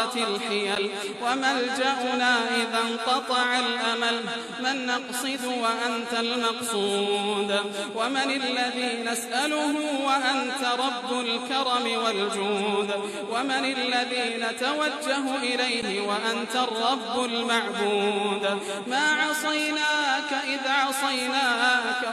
طارت الحيل وملجأنا إذا انقطع الأمل. من نقصد وأنت المقصود، ومن الذي نسأله وأنت رب الكرم والجود، ومن الذي نتوجه إليه وأنت الرب المعبود. ما عصيناك إذ عصيناك